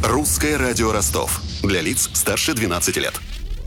Русское радио Ростов. Для лиц старше 12 лет.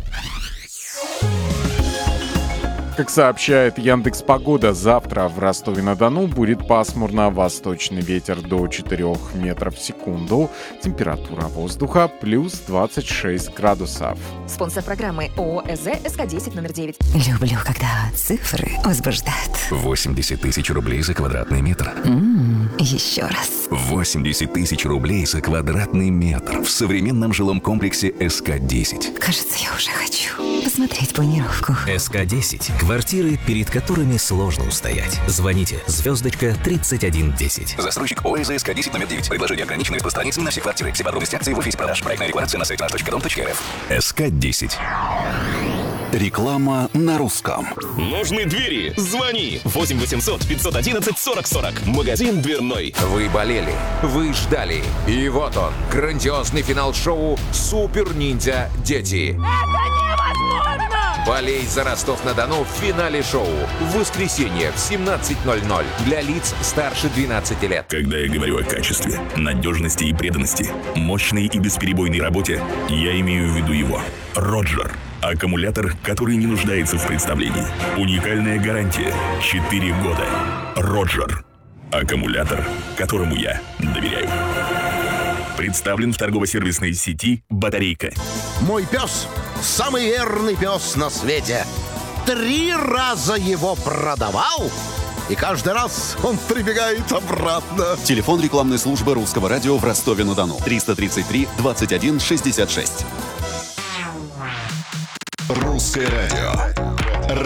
Как сообщает Яндекс.Погода, завтра в Ростове-на-Дону будет пасмурно, восточный ветер до 4 метров в секунду, температура воздуха плюс 26 градусов. Спонсор программы ООО СК-10 номер 9. Люблю, когда цифры возбуждают. 80 тысяч рублей за квадратный метр. Еще раз. 80 тысяч рублей за квадратный метр в современном жилом комплексе СК-10. Кажется, я уже хочу посмотреть планировку. СК-10. Квартиры, перед которыми сложно устоять. Звоните *3110. Застройщик ОС СК-10 номер 9. Предложение ограничено распространяется на все квартиры. Все подробности акции в офисе продаж. Проектная декларация на сайте nаш.дом.рф. СК-10. Реклама на русском. Нужны двери? Звони 8 800 511 40 40. Магазин дверной. Вы болели, вы ждали. И вот он, грандиозный финал шоу «Супер Ниндзя Дети». Это невозможно! Болей за Ростов-на-Дону в финале шоу. В воскресенье в 17:00 для лиц старше 12 лет. Когда я говорю о качестве, надежности и преданности, мощной и бесперебойной работе, я имею в виду его. Роджер. Аккумулятор, который не нуждается в представлении. Уникальная гарантия. 4 года. Роджер. Аккумулятор, которому я доверяю. Представлен в торгово-сервисной сети «Батарейка». Мой пес – самый верный пес на свете. 3 раза его продавал, и каждый раз он прибегает обратно. Телефон рекламной службы Русского радио в Ростове-на-Дону. 333 21 66. Русское радио.